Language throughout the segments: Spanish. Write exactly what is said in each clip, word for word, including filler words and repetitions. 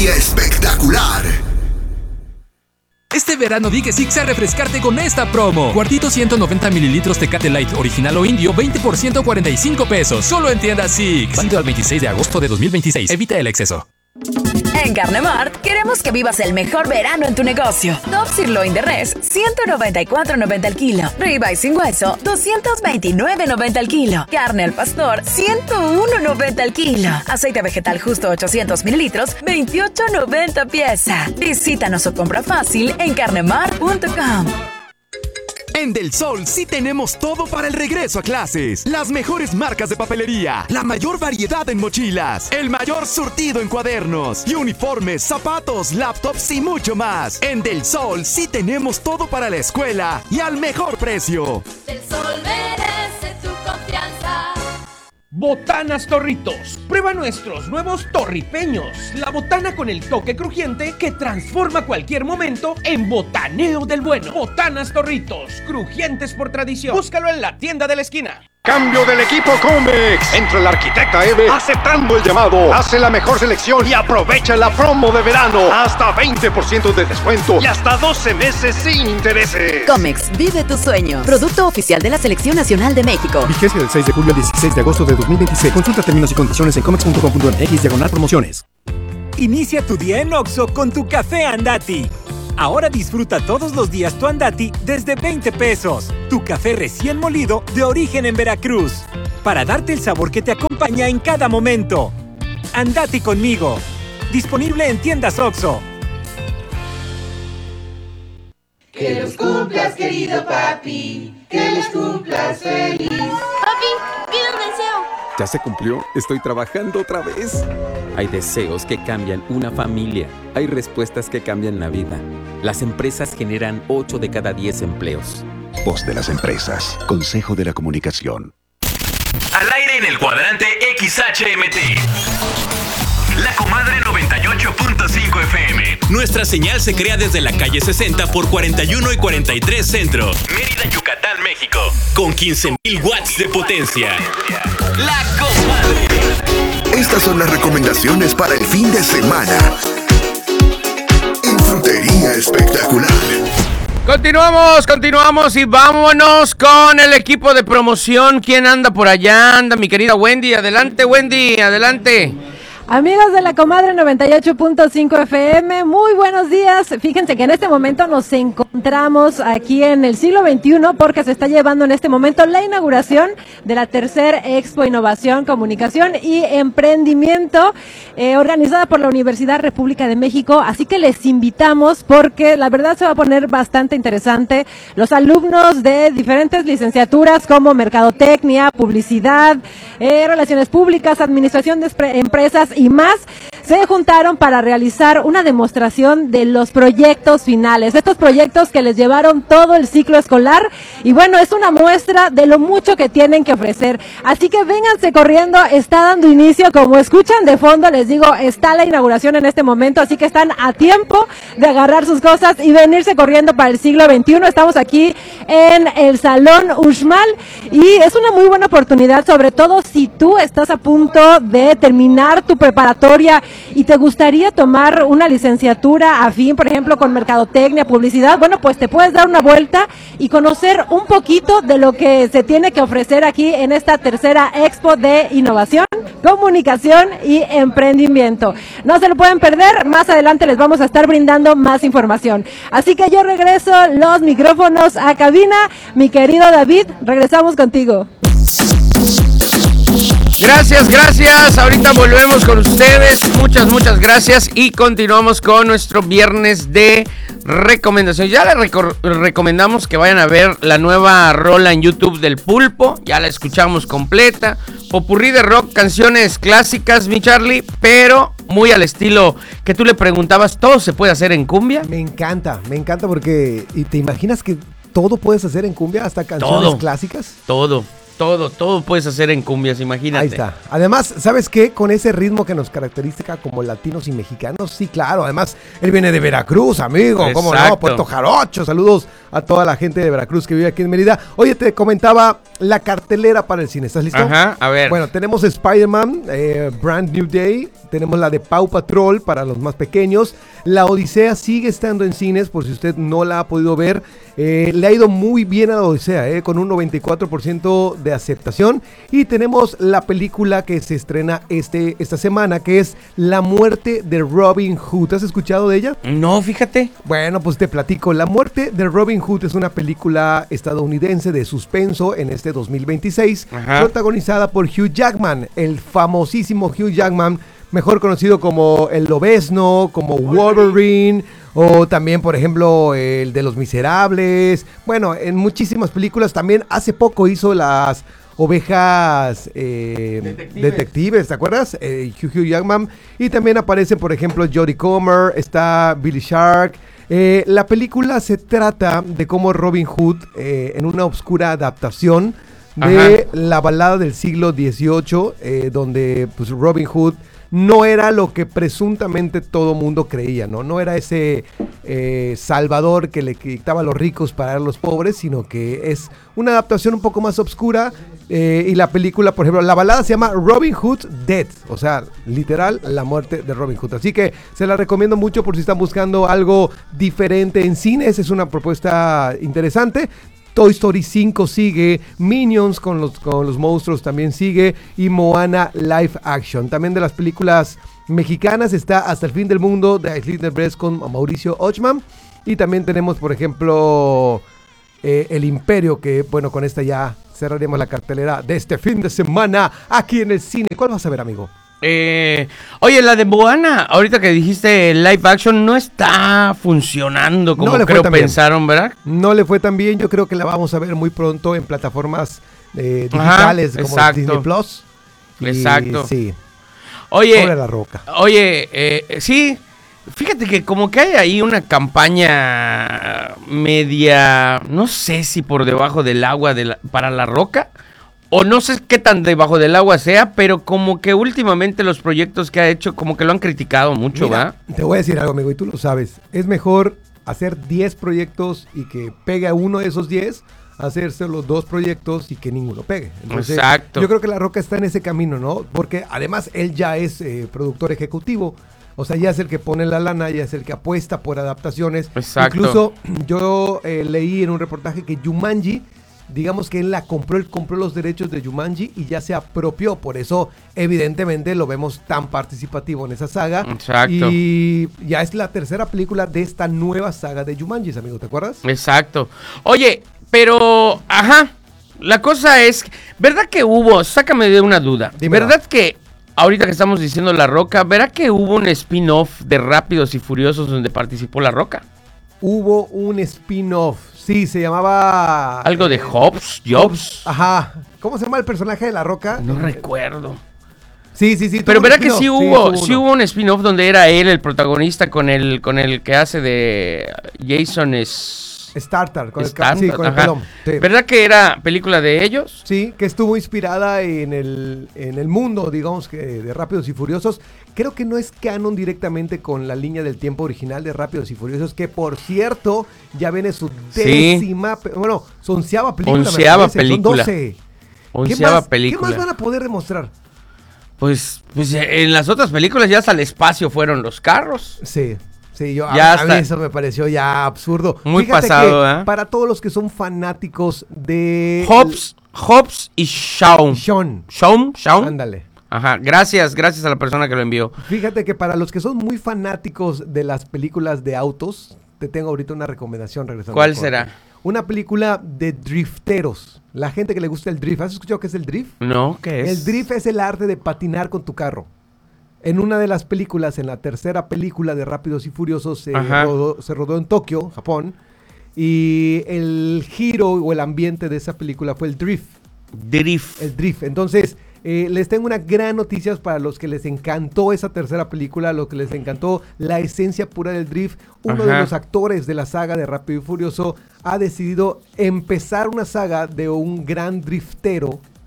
Frutería Espectacular. Este verano di que sí a refrescarte con esta promo. Cuartito ciento noventa mililitros Tecate Light original o indio, veinte por ciento, cuarenta y cinco pesos. Solo en tiendas Six. Válido al veintiséis de agosto de dos mil veintiséis. Evita el exceso. En Carnemart queremos que vivas el mejor verano en tu negocio. Top Sirloin de res, ciento noventa y cuatro noventa al kilo. Ribeye sin hueso, doscientos veintinueve noventa al kilo. Carne al pastor, ciento uno noventa al kilo. Aceite vegetal justo ochocientos mililitros, veintiocho noventa pieza. Visítanos o compra fácil en carnemart punto com. En Del Sol sí tenemos todo para el regreso a clases. Las mejores marcas de papelería, la mayor variedad en mochilas, el mayor surtido en cuadernos y uniformes, zapatos, laptops y mucho más. En Del Sol sí tenemos todo para la escuela y al mejor precio. Del Sol merece tu confianza. Botanas Torritos. Prueba nuestros nuevos torripeños. La botana con el toque crujiente que transforma cualquier momento en botaneo del bueno. Botanas Torritos, crujientes por tradición. Búscalo en la tienda de la esquina. Cambio del equipo Comex. Entra el arquitecta Eve aceptando el llamado. Hace la mejor selección y aprovecha la promo de verano. Hasta veinte por ciento de descuento y hasta doce meses sin intereses. Comex, vive tu sueño. Producto oficial de la Selección Nacional de México. Vigencia del seis de julio al dieciséis de agosto de dos mil veintiséis. Consulta términos y condiciones en comex punto com punto m x diagonal promociones. Inicia tu día en Oxxo con tu café Andati. Ahora disfruta todos los días tu Andati desde veinte pesos. Tu café recién molido de origen en Veracruz. Para darte el sabor que te acompaña en cada momento. Andati conmigo. Disponible en tiendas Oxxo. Que los cumplas, querido papi. Que los cumplas feliz. Papi, pide un deseo. ¿Ya se cumplió? Estoy trabajando otra vez. Hay deseos que cambian una familia. Hay respuestas que cambian la vida. Las empresas generan ocho de cada diez empleos. Voz de las empresas. Consejo de la Comunicación. Al aire en el cuadrante X H M T. La Comadre noventa y ocho punto cinco F M. Nuestra señal se crea desde la calle sesenta por cuarenta y uno y cuarenta y tres Centro, Mérida, Yucatán, México. Con quince mil watts de potencia. La Comadre. Estas son las recomendaciones para el fin de semana. En Frutería Espectacular. Continuamos, continuamos y vámonos con el equipo de promoción. ¿Quién anda por allá? Anda mi querida Wendy. Adelante, Wendy, adelante. Amigos de la Comadre noventa y ocho punto cinco F M, muy buenos días. Fíjense que en este momento nos encontramos aquí en el siglo veintiuno porque se está llevando en este momento la inauguración de la tercera Expo Innovación, Comunicación y Emprendimiento eh, organizada por la Universidad República de México. Así que les invitamos porque la verdad se va a poner bastante interesante. Los alumnos de diferentes licenciaturas como Mercadotecnia, Publicidad, eh, Relaciones Públicas, Administración de Empresas y más, se juntaron para realizar una demostración de los proyectos finales, estos proyectos que les llevaron todo el ciclo escolar y bueno, es una muestra de lo mucho que tienen que ofrecer, así que vénganse corriendo, está dando inicio, como escuchan de fondo, les digo, está la inauguración en este momento, así que están a tiempo de agarrar sus cosas y venirse corriendo para el siglo veintiuno, estamos aquí en el Salón Uxmal y es una muy buena oportunidad, sobre todo si tú estás a punto de terminar tu preparatoria y te gustaría tomar una licenciatura afín, por ejemplo, con Mercadotecnia, Publicidad, bueno, pues te puedes dar una vuelta y conocer un poquito de lo que se tiene que ofrecer aquí en esta tercera Expo de Innovación, Comunicación y Emprendimiento. No se lo pueden perder, más adelante les vamos a estar brindando más información. Así que yo regreso los micrófonos a cabina. Mi querido David, regresamos contigo. Gracias, gracias. Ahorita volvemos con ustedes. Muchas, muchas gracias. Y continuamos con nuestro viernes de recomendación. Ya les reco- recomendamos que vayan a ver la nueva rola en YouTube del Pulpo. Ya la escuchamos completa. Popurrí de rock, canciones clásicas, mi Charlie, pero muy al estilo que tú le preguntabas, ¿todo se puede hacer en cumbia? Me encanta, me encanta porque ¿y te imaginas que todo puedes hacer en cumbia, hasta canciones todo, clásicas? Todo. todo, todo puedes hacer en cumbias, imagínate. Ahí está. Además, ¿sabes qué? Con ese ritmo que nos caracteriza como latinos y mexicanos, sí, claro. Además, él viene de Veracruz, amigo. ¿Cómo no? Puerto Jarocho. Saludos a toda la gente de Veracruz que vive aquí en Mérida. Oye, te comentaba la cartelera para el cine. ¿Estás listo? Ajá, a ver. Bueno, tenemos Spider-Man, eh, Brand New Day. Tenemos la de Paw Patrol para los más pequeños. La Odisea sigue estando en cines, por si usted no la ha podido ver. Eh, le ha ido muy bien a la Odisea, eh, con un noventa y cuatro por ciento de aceptación. Y tenemos la película que se estrena este, esta semana, que es La muerte de Robin Hood. ¿Has escuchado de ella? No, fíjate. Bueno, pues te platico. La muerte de Robin Hood es una película estadounidense de suspenso en este dos mil veintiséis, Ajá. protagonizada por Hugh Jackman, el famosísimo Hugh Jackman, mejor conocido como el Lobezno, como Wolverine, o también, por ejemplo, el de Los Miserables. Bueno, en muchísimas películas. También hace poco hizo las Ovejas eh, detectives. detectives, ¿te acuerdas? Eh, Hugh Jackman. Y también aparecen, por ejemplo, Jodie Comer, está Billy Shark. Eh, la película se trata de cómo Robin Hood, eh, en una oscura adaptación de Ajá. la balada del siglo dieciocho, eh, donde pues Robin Hood no era lo que presuntamente todo mundo creía, ¿no? No era ese eh, salvador que le quitaba a los ricos para dar a los pobres, sino que es una adaptación un poco más oscura. Eh, y la película, por ejemplo, la balada se llama Robin Hood Dead, o sea, literal, la muerte de Robin Hood. Así que se la recomiendo mucho por si están buscando algo diferente en cines. Es una propuesta interesante. Toy Story cinco sigue, Minions con los, con los monstruos también sigue, y Moana Live Action. También de las películas mexicanas está Hasta el fin del mundo, de Slither Breast con Mauricio Ochman. Y también tenemos, por ejemplo, eh, El Imperio, que bueno, con esta ya cerraremos la cartelera de este fin de semana aquí en el cine. ¿Cuál vas a ver, amigo? Eh, oye, la de Moana, ahorita que dijiste live action, no está funcionando como no creo pensaron, ¿verdad? No le fue tan bien, yo creo que la vamos a ver muy pronto en plataformas eh, digitales. Ajá, como exacto. Disney Plus. Y, exacto. Sí. Oye, Sobre la roca. Oye, eh, sí, fíjate que como que hay ahí una campaña media, no sé si por debajo del agua de la, para La Roca. O no sé qué tan debajo del agua sea, pero como que últimamente los proyectos que ha hecho, como que lo han criticado mucho, ¿va? Te voy a decir algo, amigo, y tú lo sabes. Es mejor hacer diez proyectos y que pegue a uno de esos diez, hacerse los dos proyectos y que ninguno pegue. Entonces, Exacto. Yo creo que La Roca está en ese camino, ¿no? Porque además él ya es eh, productor ejecutivo. O sea, ya es el que pone la lana, ya es el que apuesta por adaptaciones. Exacto. Incluso yo eh, leí en un reportaje que Jumanji, digamos que él la compró, él compró los derechos de Jumanji y ya se apropió, por eso evidentemente lo vemos tan participativo en esa saga. Exacto. Y ya es la tercera película de esta nueva saga de Jumanji, amigo, ¿te acuerdas? Exacto. Oye, pero, ajá, la cosa es, ¿verdad que hubo, sácame de una duda, Dímelo. ¿verdad que ahorita que estamos diciendo La Roca, ¿verdad que hubo un spin-off de Rápidos y Furiosos donde participó La Roca? Hubo un spin-off. Sí, se llamaba... Algo de Hobbs, Jobs. Ajá. ¿Cómo se llama el personaje de La Roca? No recuerdo. Sí, sí, sí. Pero verá que sí hubo, sí, sí hubo un spin-off donde era él el protagonista con el, con el que hace de Jason es... Starter, con, Starter, el, sí, con el pelón. Sí. ¿Verdad que era película de ellos? Sí, que estuvo inspirada en el, en el mundo, digamos, que de Rápidos y Furiosos. Creo que no es canon directamente con la línea del tiempo original de Rápidos y Furiosos, que por cierto, ya viene su décima, sí. bueno, su onceava película. Onceava película. Son doce. Onceava ¿Qué más, película. ¿Qué más van a poder demostrar? Pues, pues en las otras películas ya hasta el espacio fueron los carros. Sí. Sí, yo, ya a, a mí eso me pareció ya absurdo. Muy Fíjate pasado, que ¿eh? Para todos los que son fanáticos de... Hobbs, Hobbs y Shaun. Shaun. Shaun, Shaun. Ándale. Ajá, gracias, gracias a la persona que lo envió. Fíjate que para los que son muy fanáticos de las películas de autos, te tengo ahorita una recomendación regresando. ¿Cuál será? Una película de drifteros. La gente que le gusta el drift. ¿Has escuchado qué es el drift? No, ¿qué es? El drift es el arte de patinar con tu carro. En una de las películas, en la tercera película de Rápidos y Furiosos, se rodó, se rodó en Tokio, Japón, y el giro o el ambiente de esa película fue el drift. Drift. El drift. Entonces, eh, les tengo una gran noticia para los que les encantó esa tercera película, los que les encantó la esencia pura del drift. Uno Ajá. de los actores de la saga de Rápido y Furioso ha decidido empezar una saga de un gran driftero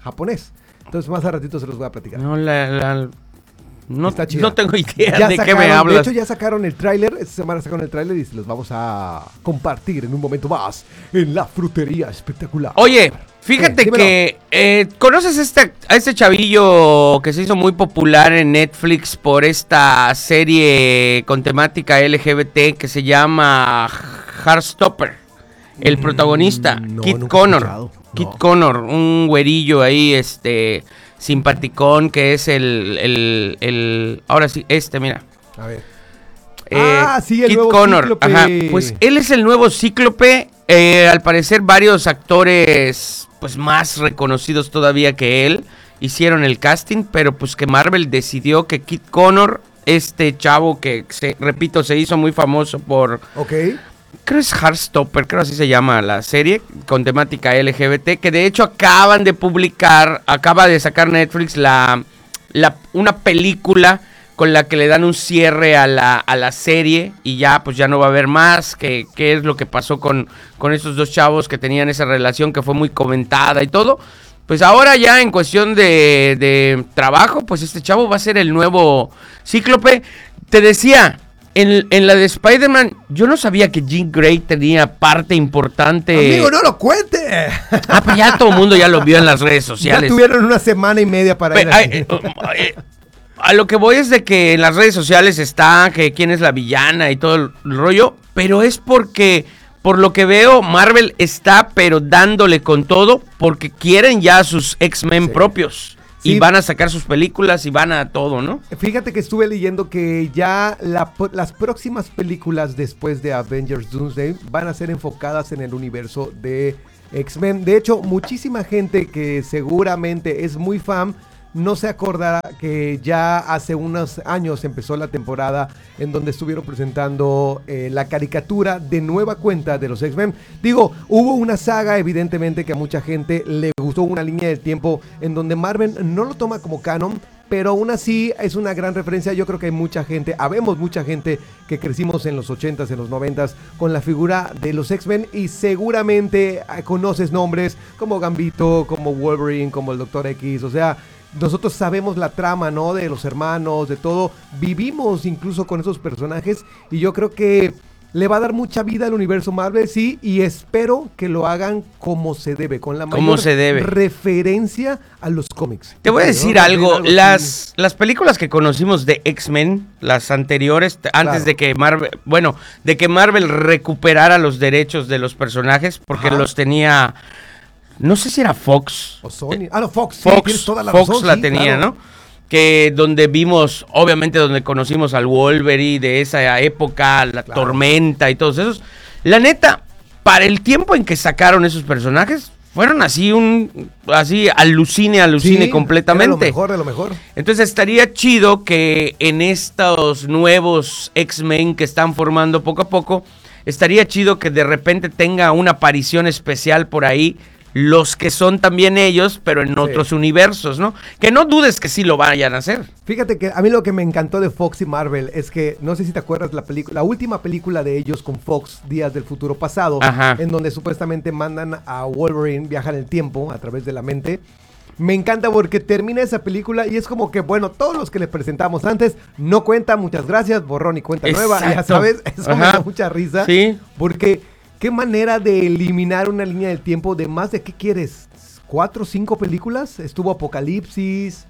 japonés. Entonces más a ratito se los voy a platicar. No, la... la... No, no tengo idea ya de sacaron, qué me hablas. De hecho, ya sacaron el tráiler. Esta semana sacaron el tráiler y se los vamos a compartir en un momento más en la frutería espectacular. Oye, fíjate sí, que eh, ¿conoces este, a este chavillo que se hizo muy popular en Netflix por esta serie con temática L G B T que se llama Heartstopper? El protagonista, mm, no, Kit Connor. No. Kit Connor, un güerillo ahí, este... simpaticón, que es el, el, el, ahora sí, este, mira. A ver. Eh, ah, sí, el Kit nuevo Connor. Cíclope. Ajá, pues él es el nuevo Cíclope. Eh, al parecer varios actores, pues más reconocidos todavía que él, hicieron el casting, pero pues que Marvel decidió que Kit Connor, este chavo que, se, repito, se hizo muy famoso por... Ok. Creo es Heartstopper, creo así se llama la serie, con temática L G B T, que de hecho acaban de publicar, acaba de sacar Netflix la, la una película con la que le dan un cierre a la, a la serie y ya pues ya no va a haber más, que, que es lo que pasó con, con estos dos chavos que tenían esa relación que fue muy comentada y todo. Pues ahora ya en cuestión de, de trabajo, pues este chavo va a ser el nuevo Cíclope. Te decía... En, en la de Spider-Man, yo no sabía que Jean Grey tenía parte importante. Amigo, no lo cuente. Ah, pues ya todo el mundo ya lo vio en las redes sociales. Ya tuvieron una semana y media para Pero, ir a... Ay, a lo que voy es de que en las redes sociales está que quién es la villana y todo el rollo, pero es porque, por lo que veo, Marvel está pero dándole con todo porque quieren ya sus X-Men sí. propios. Sí. Y van a sacar sus películas y van a todo, ¿no? Fíjate que estuve leyendo que ya la, las próximas películas después de Avengers Doomsday van a ser enfocadas en el universo de X-Men. De hecho, muchísima gente que seguramente es muy fan no se acordará que ya hace unos años empezó la temporada en donde estuvieron presentando eh, la caricatura de nueva cuenta de los X-Men. Digo, hubo una saga evidentemente que a mucha gente le gustó, una línea del tiempo en donde Marvel no lo toma como canon, pero aún así es una gran referencia. Yo creo que hay mucha gente, habemos mucha gente que crecimos en los ochentas, en los noventas con la figura de los X-Men y seguramente conoces nombres como Gambito, como Wolverine, como el Doctor X, o sea... Nosotros sabemos la trama, ¿no? De los hermanos, de todo. Vivimos incluso con esos personajes y yo creo que le va a dar mucha vida al universo Marvel, sí, y espero que lo hagan como se debe, con la mayor se debe. referencia a los cómics. Te voy a decir ¿no? algo, algo las, las películas que conocimos de X-Men, las anteriores, claro. antes de que Marvel, bueno, de que Marvel recuperara los derechos de los personajes, porque Ajá. los tenía... No sé si era Fox. O Sony. Ah, no, Fox. Fox, sí, tienes toda la Fox razón, la sí, tenía, claro. ¿no? Que donde vimos, obviamente, donde conocimos al Wolverine de esa época, la claro. Tormenta y todos esos. La neta, para el tiempo en que sacaron esos personajes, fueron así un, así alucine, alucine sí, completamente. Era lo mejor de lo mejor. Entonces estaría chido que en estos nuevos X-Men que están formando poco a poco, estaría chido que de repente tenga una aparición especial por ahí, los que son también ellos, pero en sí. otros universos, ¿no? Que no dudes que sí lo vayan a hacer. Fíjate que a mí lo que me encantó de Fox y Marvel es que, no sé si te acuerdas la película, la última película de ellos con Fox, Días del Futuro Pasado, Ajá. en donde supuestamente mandan a Wolverine viajar en el tiempo a través de la mente. Me encanta porque termina esa película y es como que, bueno, todos los que les presentamos antes no cuenta, muchas gracias, borrón y cuenta Exacto. nueva, ya sabes, eso Ajá. me da mucha risa. Sí. Porque... ¿Qué manera de eliminar una línea del tiempo de más de, qué quieres? ¿Cuatro o cinco películas? Estuvo Apocalipsis,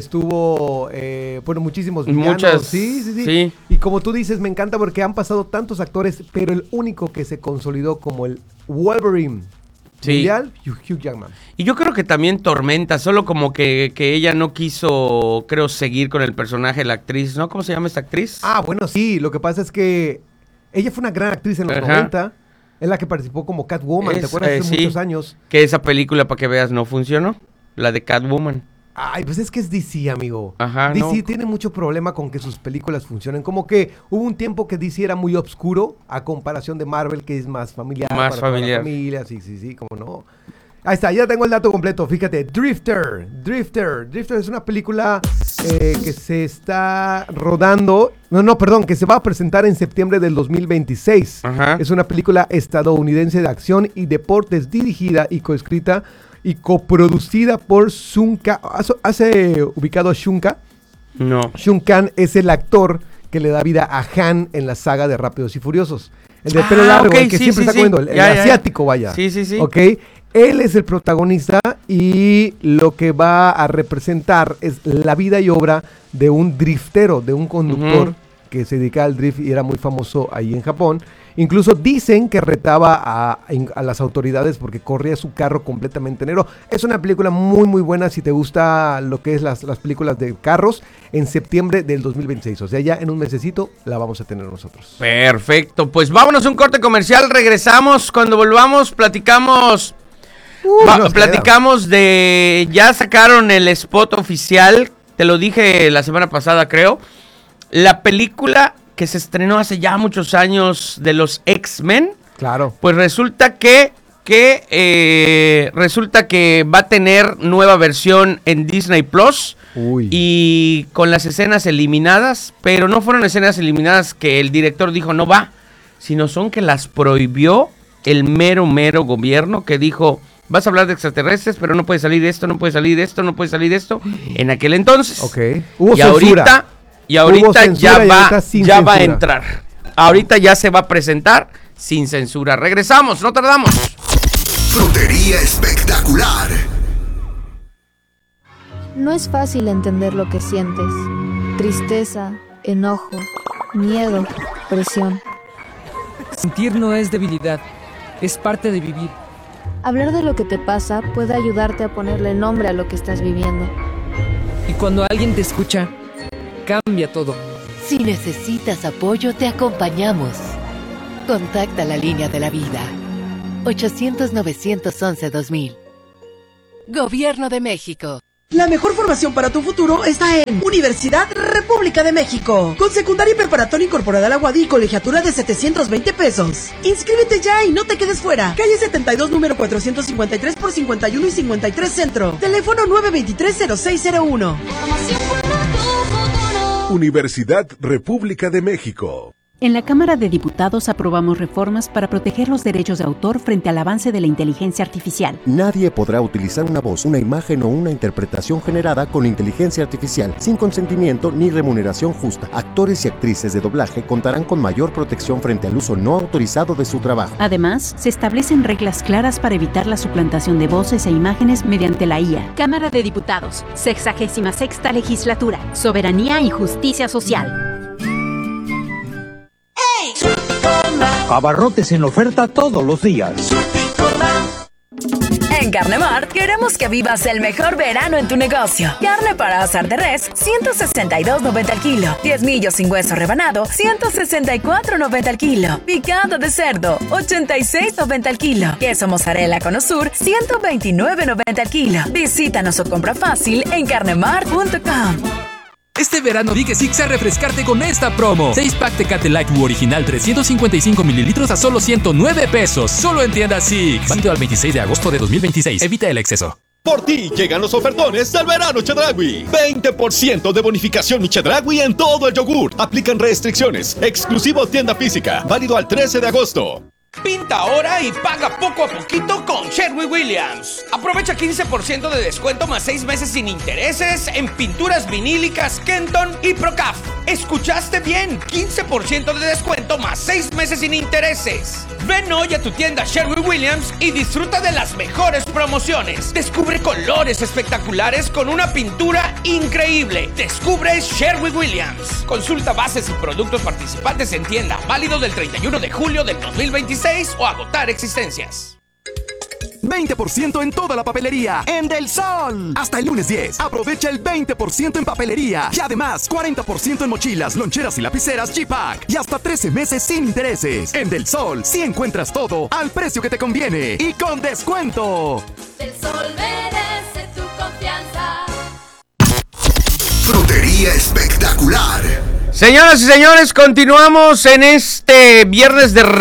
estuvo, eh, bueno, muchísimos villanos. Muchas. Sí, sí, sí, sí. Y como tú dices, me encanta porque han pasado tantos actores, pero el único que se consolidó como el Wolverine sí. mundial, Hugh Jackman. Y yo creo que también Tormenta, solo como que, que ella no quiso, creo, seguir con el personaje de la actriz, ¿no? ¿Cómo se llama esta actriz? Ah, bueno, sí, lo que pasa es que ella fue una gran actriz en los Ajá. noventa. Es la que participó como Catwoman, es, ¿te acuerdas? Eh, Hace sí, muchos años. Que esa película, para que veas, no funcionó. La de Catwoman. Ay, pues es que es D C, amigo. Ajá, D C no. tiene mucho problema con que sus películas funcionen. Como que hubo un tiempo que D C era muy oscuro a comparación de Marvel, que es más familiar. Más para familiar. Toda la familia, sí, sí, sí, como no. Ahí está, ya tengo el dato completo. Fíjate, Drifter. Drifter. Drifter es una película eh, que se está rodando. No, no, perdón, que se va a presentar en septiembre del dos mil veintiséis. Ajá. Es una película estadounidense de acción y deportes dirigida y coescrita y coproducida por Shunka. ¿Hace ubicado a Shunka? No. Shun Kang es el actor que le da vida a Han en la saga de Rápidos y Furiosos. El de pelo ah, largo, okay, el que sí, siempre sí, está sí. comiendo, el, ya, el ya, asiático, vaya. Sí, sí, sí. Ok, él es el protagonista y lo que va a representar es la vida y obra de un driftero, de un conductor uh-huh. que se dedicaba al drift y era muy famoso ahí en Japón. Incluso dicen que retaba a, a las autoridades porque corría su carro completamente negro. Es una película muy muy buena si te gusta lo que es las, las películas de carros. En septiembre del dos mil veintiséis, o sea ya en un mesecito la vamos a tener nosotros. Perfecto, pues vámonos a un corte comercial, regresamos. Cuando volvamos platicamos uh, va, platicamos queda. de... Ya sacaron el spot oficial, te lo dije la semana pasada creo. La película que se estrenó hace ya muchos años de los X-Men. Claro. Pues resulta que, que eh, resulta que va a tener nueva versión en Disney Plus. Uy. Y con las escenas eliminadas, pero no fueron escenas eliminadas que el director dijo no va, sino son que las prohibió el mero, mero gobierno que dijo, vas a hablar de extraterrestres, pero no puede salir esto, no puede salir esto, no puede salir esto. En aquel entonces. Ok. Hubo y censura. ahorita... Y ahorita ya va, y ya va a entrar. Ahorita ya se va a presentar sin censura. Regresamos, no tardamos. Frutería espectacular. No es fácil entender lo que sientes. Tristeza, enojo, miedo, presión. Sentir no es debilidad, es parte de vivir. Hablar de lo que te pasa puede ayudarte a ponerle nombre a lo que estás viviendo. Y cuando alguien te escucha, cambia todo. Si necesitas apoyo, te acompañamos. Contacta la línea de la vida. ochocientos, novecientos once, dos mil. Gobierno de México. La mejor formación para tu futuro está en Universidad República de México. Con secundaria y preparatoria incorporada a la U A D y colegiatura de setecientos veinte pesos. Inscríbete ya y no te quedes fuera. Calle setenta y dos, número cuatrocientos cincuenta y tres por cincuenta y uno y cincuenta y tres Centro. Teléfono nueve dos tres, cero seis cero uno. Universidad República de México. En la Cámara de Diputados aprobamos reformas para proteger los derechos de autor frente al avance de la inteligencia artificial. Nadie podrá utilizar una voz, una imagen o una interpretación generada con inteligencia artificial sin consentimiento ni remuneración justa. Actores y actrices de doblaje contarán con mayor protección frente al uso no autorizado de su trabajo. Además, se establecen reglas claras para evitar la suplantación de voces e imágenes mediante la I A. Cámara de Diputados, sexagésima sexta legislatura, soberanía y justicia social. Abarrotes en oferta todos los días. En Carnemart queremos que vivas el mejor verano en tu negocio. Carne para asar de res, ciento sesenta y dos noventa al kilo. Diezmillo sin hueso rebanado, ciento sesenta y cuatro noventa al kilo. Picado de cerdo, ochenta y seis noventa al kilo. Queso mozzarella con osur, ciento veintinueve noventa al kilo. Visítanos o compra fácil en carnemart punto com. Este verano di que sí a refrescarte con esta promo. seis pack Tecate Light U original trescientos cincuenta y cinco mililitros a solo ciento nueve pesos. Solo en tiendas Six. Válido al veintiséis de agosto de dos mil veintiséis. Evita el exceso. Por ti llegan los ofertones del verano Chedraui. veinte por ciento de bonificación Chedraui en todo el yogur. Aplican restricciones. Exclusivo tienda física. Válido al trece de agosto. Pinta ahora y paga poco a poquito con Sherwin-Williams. Aprovecha quince por ciento de descuento más seis meses sin intereses en pinturas vinílicas Kenton y Procaf. ¿Escuchaste bien? quince por ciento de descuento más seis meses sin intereses. Ven hoy a tu tienda Sherwin-Williams y disfruta de las mejores promociones. Descubre colores espectaculares con una pintura increíble. Descubre Sherwin-Williams. Consulta bases y productos participantes en tienda. Válido del treinta y uno de julio del dos mil veintiséis o agotar existencias. veinte por ciento en toda la papelería en Del Sol. Hasta el lunes diez. Aprovecha el veinte por ciento en papelería. Y además, cuarenta por ciento en mochilas, loncheras y lapiceras G-Pack. Y hasta trece meses sin intereses. En Del Sol, sí encuentras todo al precio que te conviene y con descuento. Del Sol merece tu confianza. Frutería espectacular. Señoras y señores, continuamos en este viernes de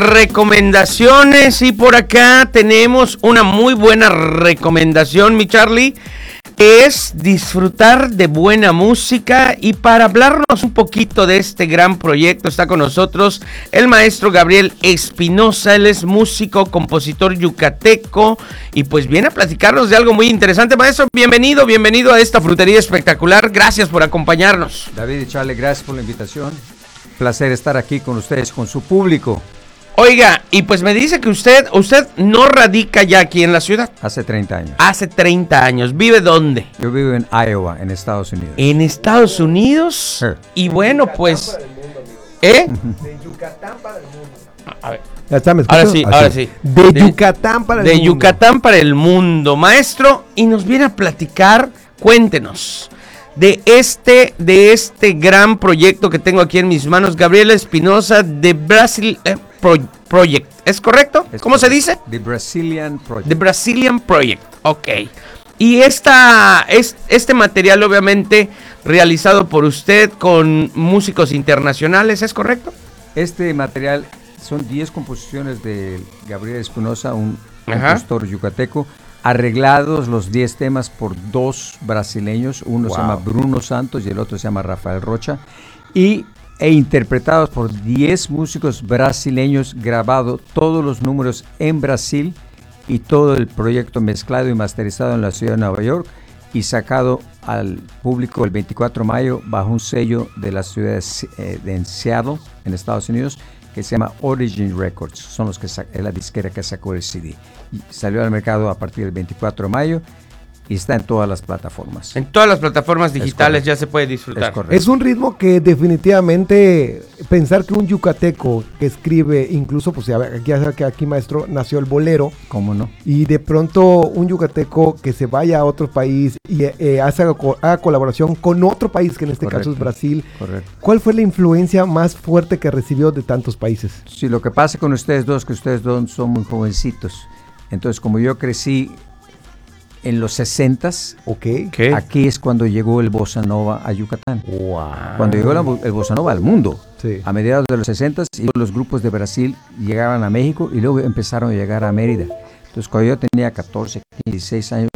recomendaciones y por acá tenemos una muy buena recomendación, mi Charlie, es disfrutar de buena música, y para hablarnos un poquito de este gran proyecto está con nosotros el maestro Gabriel Espinosa. Él es músico, compositor yucateco y pues viene a platicarnos de algo muy interesante. Maestro, bienvenido, bienvenido a esta frutería espectacular. Gracias por acompañarnos. David y Charlie, gracias por la invitación. Placer estar aquí con ustedes, con su público. Oiga, y pues me dice que usted, usted no radica ya aquí en la ciudad. Hace treinta años. Hace treinta años. ¿Vive dónde? Yo vivo en Iowa, en Estados Unidos. ¿En Estados Unidos? Sí. Y bueno, pues... ¿Eh? De Yucatán para el mundo. A ver. Ya está, ¿me ahora sí, Así. ahora sí. De, de Yucatán para el de mundo. De Yucatán para el mundo. Maestro, y nos viene a platicar, cuéntenos, de este, de este gran proyecto que tengo aquí en mis manos, Gabriel Espinosa, de Brasil... Eh, Pro, Project, ¿es correcto? Es ¿Cómo correcto. se dice? The Brazilian Project. The Brazilian Project, ok. Y esta, es, este material obviamente realizado por usted con músicos internacionales, ¿es correcto? Este material son diez composiciones de Gabriel Espinosa, un Ajá. compositor yucateco, arreglados los diez temas por dos brasileños, uno wow. se llama Bruno Santos y el otro se llama Rafael Rocha, y e interpretados por diez músicos brasileños, grabado todos los números en Brasil y todo el proyecto mezclado y masterizado en la ciudad de Nueva York y sacado al público el veinticuatro de mayo bajo un sello de la ciudad de, eh, de Seattle, en Estados Unidos, que se llama Origin Records. Son los que es la disquera que sacó el C D. Y salió al mercado a partir del veinticuatro de mayo. Y está en todas las plataformas. En todas las plataformas digitales ya se puede disfrutar. Es, es un ritmo que definitivamente, pensar que un yucateco que escribe, incluso, pues aquí, aquí, aquí maestro, nació el bolero. ¿Cómo no? Y de pronto un yucateco que se vaya a otro país y eh, hace, haga colaboración con otro país, que en este Correcto. caso es Brasil. Correcto. ¿Cuál fue la influencia más fuerte que recibió de tantos países? Sí, lo que pasa con ustedes dos, que ustedes dos son muy jovencitos. Entonces, como yo crecí en los sesentas, okay. aquí es cuando llegó el bossa nova a Yucatán. Wow. Cuando llegó la, el bossa nova al mundo. Sí. A mediados de los sesentas, y los grupos de Brasil llegaban a México y luego empezaron a llegar a Mérida. Entonces, cuando yo tenía catorce, quince, dieciséis años,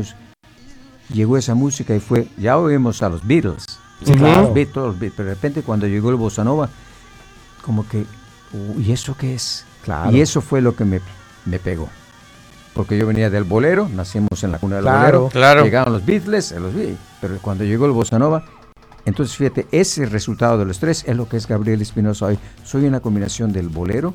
llegó esa música y fue, ya oímos a los Beatles. Sí, claro. Los Beatles, los Beatles, pero de repente cuando llegó el bossa nova, como que, uh, ¿y eso qué es? Claro. Y eso fue lo que me, me pegó. Porque yo venía del bolero, nacimos en la cuna del claro, bolero, claro. llegaron los Beatles, los vi, pero cuando llegó el bossa nova, entonces fíjate, ese resultado de los tres es lo que es Gabriel Espinosa hoy. Soy una combinación del bolero,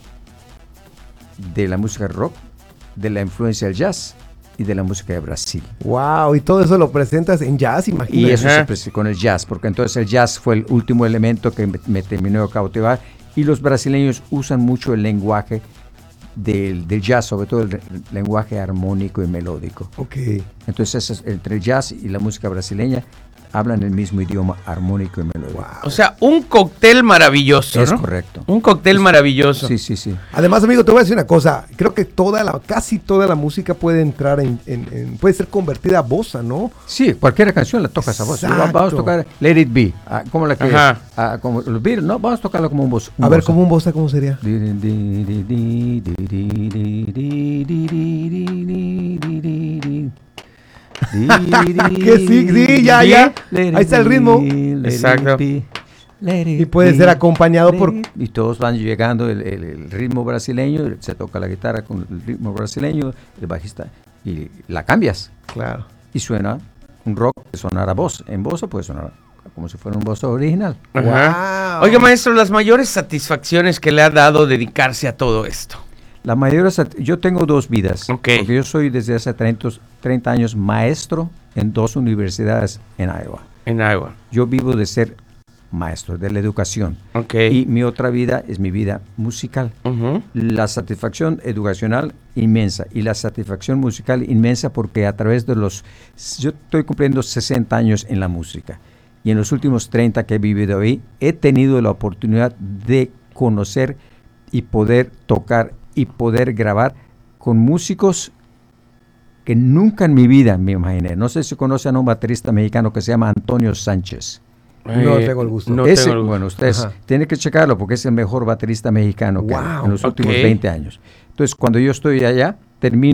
de la música rock, de la influencia del jazz y de la música de Brasil. Wow, y todo eso lo presentas en jazz, imagínate. Y eso se presenta con el jazz, porque entonces el jazz fue el último elemento que me, me terminó de cautivar, y los brasileños usan mucho el lenguaje Del, del jazz, sobre todo el, el lenguaje armónico y melódico. Okay. Entonces, es, entre el jazz y la música brasileña hablan el mismo idioma armónico y melódico. Wow. O sea, un cóctel maravilloso, Es ¿no? correcto. Un cóctel es, maravilloso. Sí, sí, sí. Además, amigo, te voy a decir una cosa. Creo que toda la, casi toda la música puede entrar en, en, en puede ser convertida a bossa, ¿no? Sí, cualquier canción la toca esa voz. Vamos a tocar Let It Be. Ah, ¿Cómo la que? Ah, como los Beatles, no, vamos a tocarlo como un bossa. A ver, como un bossa, ¿cómo sería? Que sí, sí, ya, ya. Ahí está el ritmo. Exacto. Y puede ser acompañado por... Y todos van llegando el, el, el ritmo brasileño, se toca la guitarra con el ritmo brasileño, el bajista, y la cambias. Claro. Y suena un rock que sonara voz. En voz puede sonar como si fuera un voz original. Wow. Oiga, maestro, las mayores satisfacciones que le ha dado dedicarse a todo esto. La mayor, yo tengo dos vidas, okay. porque yo soy desde hace treinta, treinta años maestro en dos universidades en Iowa. En Iowa. Yo vivo de ser maestro de la educación. Okay. Y mi otra vida es mi vida musical. Uh-huh. La satisfacción educacional inmensa y la satisfacción musical inmensa porque a través de los... Yo estoy cumpliendo sesenta años en la música y en los últimos treinta que he vivido ahí he tenido la oportunidad de conocer y poder tocar y poder grabar con músicos que nunca en mi vida me imaginé. No sé si conocen a un baterista mexicano que se llama Antonio Sánchez. No tengo el gusto. No Ese, tengo el gusto. Bueno, ustedes tienen que checarlo porque es el mejor baterista mexicano que wow, hay en los okay. últimos veinte años. Entonces, cuando yo estoy allá, termino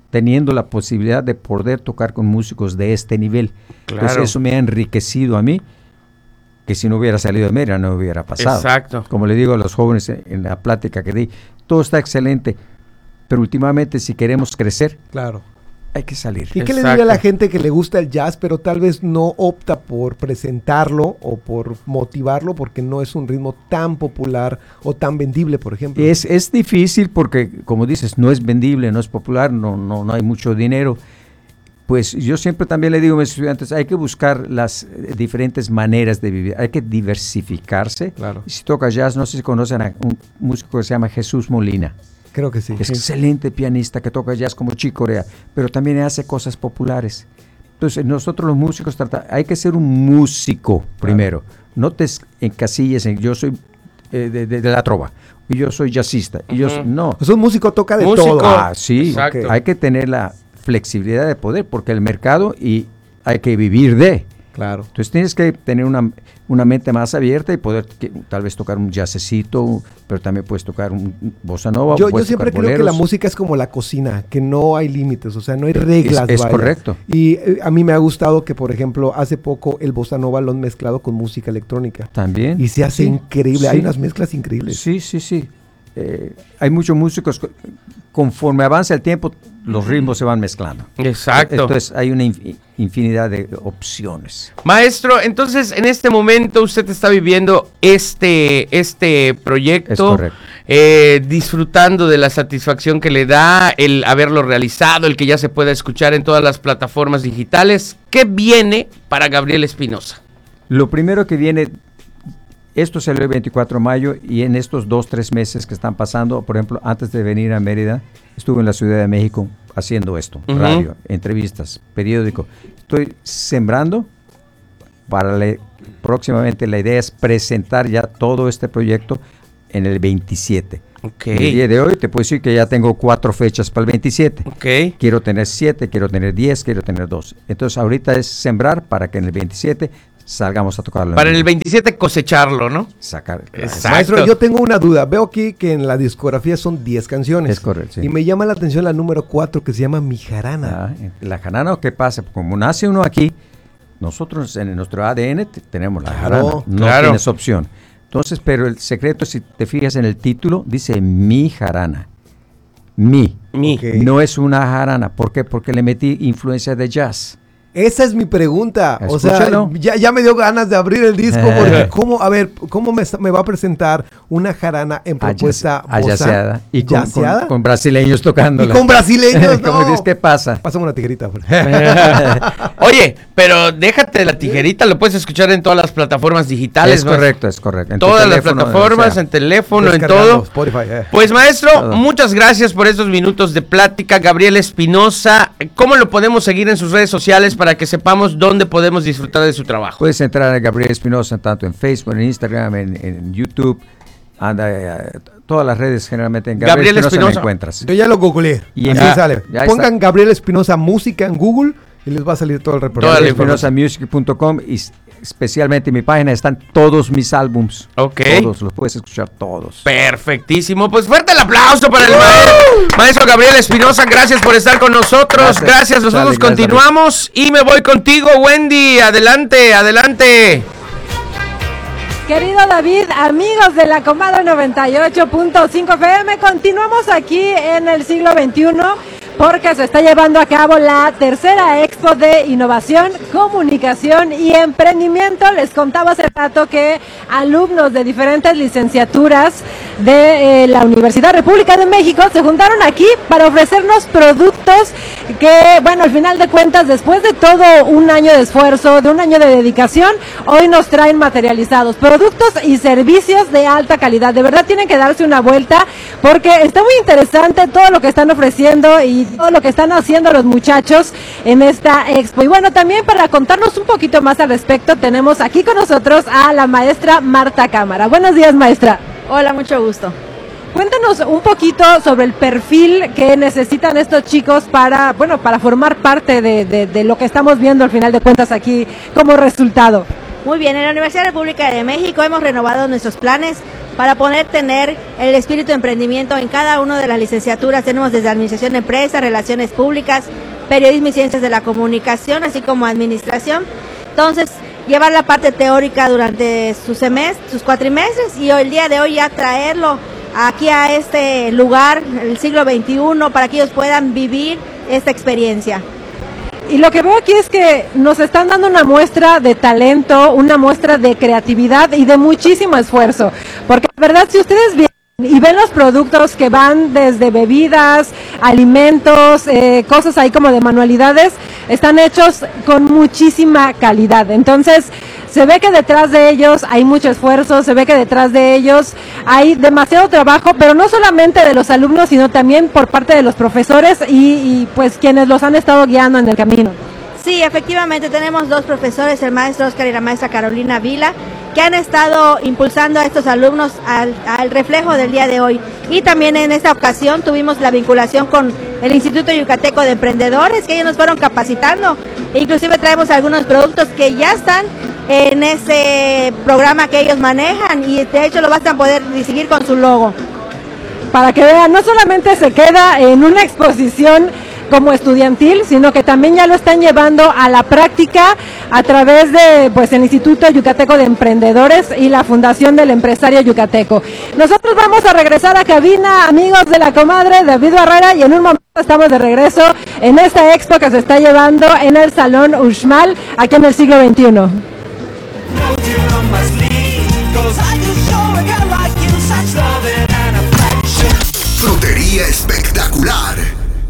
teniendo la posibilidad de poder tocar con músicos de este nivel. Claro. Entonces eso me ha enriquecido a mí, que si no hubiera salido de Mérida no hubiera pasado. Exacto. Como le digo a los jóvenes en, en la plática que di, todo está excelente, pero últimamente si queremos crecer, claro, hay que salir. ¿Y qué le diría a la gente que le gusta el jazz, pero tal vez no opta por presentarlo o por motivarlo porque no es un ritmo tan popular o tan vendible, por ejemplo? Es, es difícil porque, como dices, no es vendible, no es popular, no, no, no hay mucho dinero. Pues yo siempre también le digo a mis estudiantes, hay que buscar las eh, diferentes maneras de vivir, hay que diversificarse. Claro. Y si toca jazz, no sé si conocen a un músico que se llama Jesús Molina. Creo que sí. Es sí. excelente pianista que toca jazz como Chick Corea, pero también hace cosas populares. Entonces nosotros los músicos trata, hay que ser un músico primero. Claro. No te encasilles en yo soy eh, de, de, de la trova y yo soy jazzista. Y yo Uh-huh. soy, no. Pues un músico toca de Músico. todo. Ah, sí. Exacto. Hay que tener la flexibilidad de poder porque el mercado y hay que vivir de. Claro. Entonces tienes que tener una, una mente más abierta y poder que, tal vez tocar un jazzecito, pero también puedes tocar un bossa nova. Yo, yo puedes siempre tocar creo que la boleros. música es como la cocina, que no hay límites, o sea, no hay reglas. Es, es vaya. correcto. Y eh, a mí me ha gustado que, por ejemplo, hace poco el bossa nova lo han mezclado con música electrónica. También. Y se hace Sí, increíble, hay sí. unas mezclas increíbles. Sí, sí, sí. Eh, hay muchos músicos, conforme avanza el tiempo, los ritmos se van mezclando. Exacto. Entonces hay una inf- infinidad de opciones. Maestro, entonces en este momento usted está viviendo este, este proyecto. Es correcto. Eh, disfrutando de la satisfacción que le da el haberlo realizado, el que ya se pueda escuchar en todas las plataformas digitales. ¿Qué viene para Gabriel Espinosa? Lo primero que viene, esto salió el veinticuatro de mayo y en estos dos, tres meses que están pasando, por ejemplo, antes de venir a Mérida, estuve en la Ciudad de México haciendo esto, Uh-huh. radio, entrevistas, periódico. Estoy sembrando para la- próximamente la idea es presentar ya todo este proyecto en el veintisiete. Ok. El día de hoy te puedo decir que ya tengo cuatro fechas para el veintisiete. Ok. Quiero tener siete, quiero tener diez, quiero tener dos. Entonces ahorita es sembrar para que en el veintisiete salgamos a tocarlo. Para en el veintisiete cosecharlo, ¿no? Sacar. Exacto. Maestro, yo tengo una duda. Veo aquí que en la discografía son diez canciones. Es correcto, sí. Y me llama la atención la número cuatro que se llama Mi Jarana. Ah, la jarana, ¿qué pasa? Como nace uno aquí, nosotros en nuestro A D N t- tenemos la Claro, jarana, no claro. tienes opción. Entonces, pero el secreto, si te fijas en el título, dice mi jarana. Mi. Mi. Ok. No es una jarana. ¿Por qué? Porque le metí influencia de jazz. Esa es mi pregunta. O sea, Escúchalo. ya, ya me dio ganas de abrir el disco porque cómo, a ver, ¿cómo me, me va a presentar una jarana en propuesta bossa? Ayaseada. Y con, ¿Yaceada? con, con brasileños tocándola. Y con brasileños, Como no. dices, ¿qué pasa? Pásame una tijerita. por- Oye, pero déjate de la tijerita, lo puedes escuchar en todas las plataformas digitales. Es ¿no? correcto, es correcto. En tu Todas las teléfono, plataformas, o sea, en teléfono, en Descargando todo. Spotify, eh. Pues maestro, Todo. muchas gracias por estos minutos de plática. Gabriel Espinosa, ¿cómo lo podemos seguir en sus redes sociales para que sepamos dónde podemos disfrutar de su trabajo? Puedes entrar a Gabriel Espinosa tanto en Facebook, en Instagram, en, en YouTube, anda, eh, todas las redes generalmente en Gabriel, Gabriel Espinosa me Espinosa. encuentras. Yo ya lo googleé. Y Así ya, sale. ya Pongan está. Gabriel Espinosa Música en Google y les va a salir todo el repertorio. Toda la Espinosa Music punto com y s- especialmente en mi página están todos mis álbums. Ok. Todos, los puedes escuchar todos. Perfectísimo, pues fuerte el aplauso para el maestro, maestro Gabriel Espinosa, gracias por estar con nosotros, gracias, Gracias. nosotros Dale, gracias, continuamos y me voy contigo, Wendy, adelante, adelante. Querido David, amigos de la Comadre noventa y ocho punto cinco F M, continuamos aquí en el siglo veintiuno porque se está llevando a cabo la tercera Expo de Innovación, Comunicación y Emprendimiento. Les contaba hace rato que alumnos de diferentes licenciaturas de eh, la Universidad República de México se juntaron aquí para ofrecernos productos que, bueno, al final de cuentas, después de todo un año de esfuerzo, de un año de dedicación, hoy nos traen materializados productos y servicios de alta calidad. De verdad tienen que darse una vuelta porque está muy interesante todo lo que están ofreciendo y todo lo que están haciendo los muchachos en esta expo. Y bueno, también para contarnos un poquito más al respecto, tenemos aquí con nosotros a la maestra Marta Cámara. Buenos días, maestra. Hola, mucho gusto. Cuéntanos un poquito sobre el perfil que necesitan estos chicos para, bueno, para formar parte de, de, de lo que estamos viendo al final de cuentas aquí como resultado. Muy bien, en la Universidad República de México hemos renovado nuestros planes para poder tener el espíritu de emprendimiento en cada una de las licenciaturas. Tenemos desde Administración de Empresas, Relaciones Públicas, Periodismo y Ciencias de la Comunicación, así como Administración. Entonces, llevar la parte teórica durante sus semestres, sus cuatrimestres, y el día de hoy ya traerlo aquí a este lugar, el siglo veintiuno, para que ellos puedan vivir esta experiencia. Y lo que veo aquí es que nos están dando una muestra de talento, una muestra de creatividad y de muchísimo esfuerzo. Porque la verdad, si ustedes vienen y ven los productos que van desde bebidas, alimentos, eh, cosas ahí como de manualidades, están hechos con muchísima calidad. Entonces, se ve que detrás de ellos hay mucho esfuerzo, se ve que detrás de ellos hay demasiado trabajo, pero no solamente de los alumnos, sino también por parte de los profesores y, y pues quienes los han estado guiando en el camino. Sí, efectivamente tenemos dos profesores, el maestro Oscar y la maestra Carolina Vila, que han estado impulsando a estos alumnos al, al reflejo del día de hoy. Y también en esta ocasión tuvimos la vinculación con el Instituto Yucateco de Emprendedores, que ellos nos fueron capacitando. E inclusive traemos algunos productos que ya están en ese programa que ellos manejan y de hecho lo van a poder seguir con su logo. Para que vean, no solamente se queda en una exposición como estudiantil, sino que también ya lo están llevando a la práctica a través de pues el Instituto Yucateco de Emprendedores y la Fundación del Empresario Yucateco. Nosotros vamos a regresar a cabina, amigos de la comadre David Barrera, y en un momento estamos de regreso en esta expo que se está llevando en el Salón Uxmal, aquí en el siglo veintiuno. Frutería espectacular.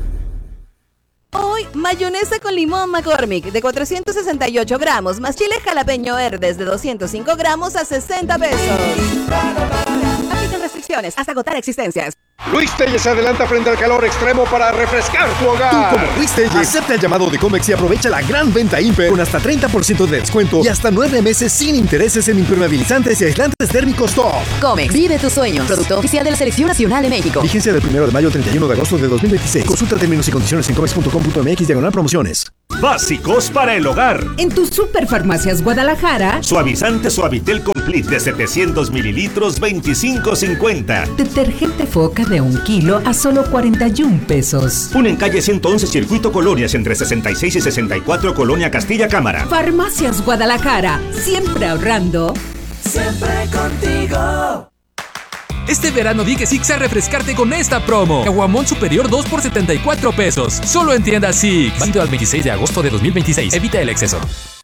Hoy, mayonesa con limón McCormick de cuatrocientos sesenta y ocho gramos, más chile jalapeño verdes de doscientos cinco gramos a sesenta pesos. Aplican restricciones hasta agotar existencias. Luis Telles se adelanta frente al calor extremo para refrescar tu hogar. Tú, como Luis Telles, acepta el llamado de Comex y aprovecha la gran venta Imper con hasta treinta por ciento de descuento y hasta nueve meses sin intereses en impermeabilizantes y aislantes térmicos top. Comex, vive tus sueños. Producto oficial de la Selección Nacional de México. Vigencia del primero de mayo al treinta y uno de agosto de dos mil veintiséis. Consulta términos y condiciones en comex punto com punto mx diagonal promociones. Básicos para el hogar. En tus Superfarmacias Guadalajara. Suavizante Suavitel Complete de setecientos mililitros, veinticinco cincuenta. Detergente Foca de un kilo a solo cuarenta y un pesos. Una en calle ciento once Circuito Colonias entre sesenta y seis y sesenta y cuatro Colonia Castilla Cámara. Farmacias Guadalajara. Siempre ahorrando. Siempre contigo. Este verano di que sí a refrescarte con esta promo. Caguamón superior dos por setenta y cuatro pesos. Solo en tiendas Six. Válido al veintiséis de agosto de dos mil veintiséis. Evita el exceso.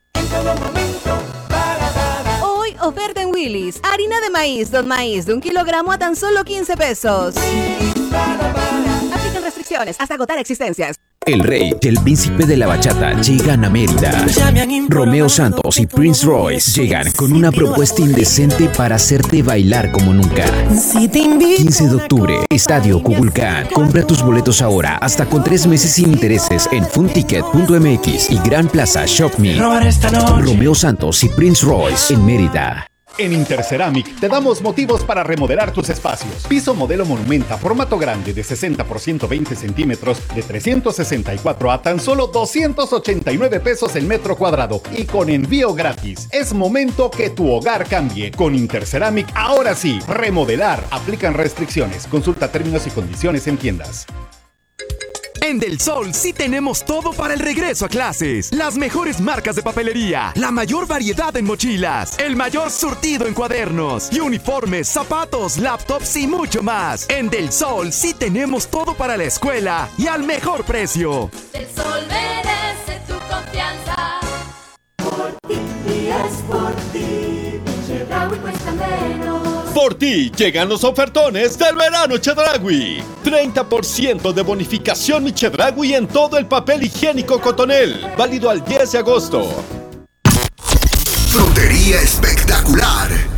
Hoy, oferta en Willy's. Harina de maíz, Don Maíz de un kilogramo a tan solo quince pesos. Aplican restricciones hasta agotar existencias. El rey y el príncipe de la bachata llegan a Mérida. Romeo Santos y Prince Royce llegan con una propuesta indecente para hacerte bailar como nunca. quince de octubre, Estadio Cuculcán. Compra tus boletos ahora, hasta con tres meses sin intereses en funticket punto mx y Gran Plaza Shop Me. Romeo Santos y Prince Royce en Mérida. En Interceramic te damos motivos para remodelar tus espacios. Piso modelo Monumenta, formato grande de sesenta por ciento veinte centímetros de trescientos sesenta y cuatro a tan solo doscientos ochenta y nueve pesos el metro cuadrado y con envío gratis. Es momento que tu hogar cambie. Con Interceramic, ahora sí, remodelar. Aplican restricciones. Consulta términos y condiciones en tiendas. En Del Sol sí tenemos todo para el regreso a clases. Las mejores marcas de papelería, la mayor variedad en mochilas, el mayor surtido en cuadernos y uniformes, zapatos, laptops y mucho más. En Del Sol sí tenemos todo para la escuela y al mejor precio. Del Sol merece tu confianza. Por ti y es por ti. Chedraui cuesta menos. Por ti llegan los ofertones del verano Chedraui. treinta por ciento de bonificación mi Chedraui en todo el papel higiénico Cotonel. Válido al diez de agosto. Frutería espectacular.